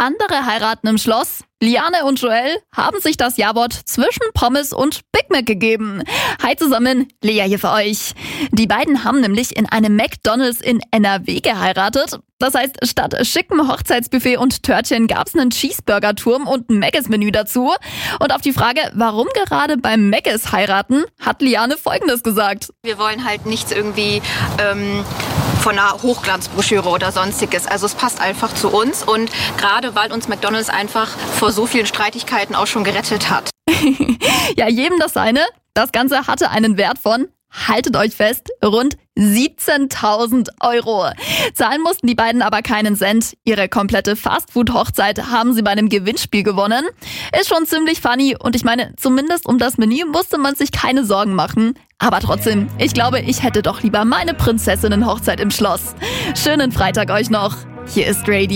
Andere heiraten im Schloss. Liane und Joel haben sich das Ja-Wort zwischen Pommes und Big Mac gegeben. Hi zusammen, Lea hier für euch. Die beiden haben nämlich in einem McDonald's in NRW geheiratet. Das heißt, statt schickem Hochzeitsbuffet und Törtchen gab's einen Cheeseburger-Turm und ein Mc's-Menü dazu. Und auf die Frage, warum gerade beim Mc's heiraten, hat Liane Folgendes gesagt. Wir wollen halt nichts irgendwie von einer Hochglanzbroschüre oder sonstiges. Also es passt einfach zu uns und gerade weil uns McDonald's einfach vor so vielen Streitigkeiten auch schon gerettet hat. Ja, jedem das seine. Das Ganze hatte einen Wert von, haltet euch fest, rund 17.000 €. Zahlen mussten die beiden aber keinen Cent. Ihre komplette Fastfood-Hochzeit haben sie bei einem Gewinnspiel gewonnen. Ist schon ziemlich funny und ich meine, zumindest um das Menü musste man sich keine Sorgen machen. Aber trotzdem, ich glaube, ich hätte doch lieber meine Prinzessinnen-Hochzeit im Schloss. Schönen Freitag euch noch. Hier ist Radio.